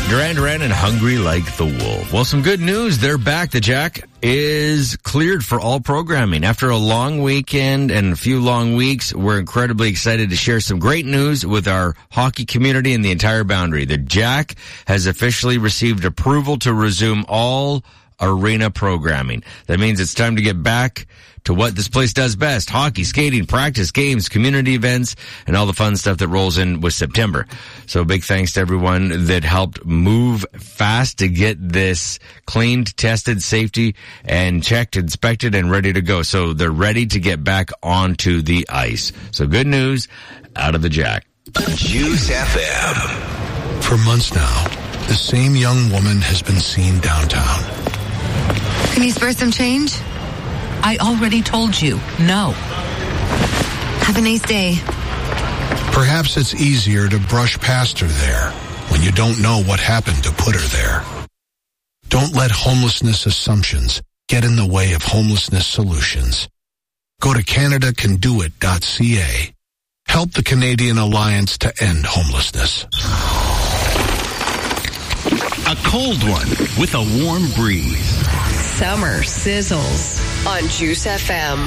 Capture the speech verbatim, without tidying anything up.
Duran Duran and Hungry Like the Wolf. Well, some good news. They're back. The Jack is cleared for all programming. After a long weekend and a few long weeks, we're incredibly excited to share some great news with our hockey community and the entire Boundary. The Jack has officially received approval to resume all arena programming. That means it's time to get back to what this place does best: hockey, skating, practice, games, community events, and all the fun stuff that rolls in with September. So big thanks to everyone that helped move fast to get this cleaned, tested, safety, and checked, inspected, and ready to go. So they're ready to get back onto the ice. So good news out of the Jack. Juice F M. For months now, the same young woman has been seen downtown. Can you spare some change? I already told you, no. Have a nice day. Perhaps it's easier to brush past her there when you don't know what happened to put her there. Don't let homelessness assumptions get in the way of homelessness solutions. Go to Canada Can Do It dot C A. Help the Canadian Alliance to End Homelessness. A cold one with a warm breeze. Summer sizzles on Juice F M.